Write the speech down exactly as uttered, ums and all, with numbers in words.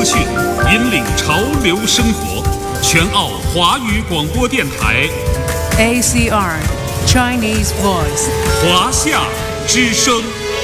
讯，引领潮流生活。全澳华语广播电台 A C R Chinese Voice 华夏之声。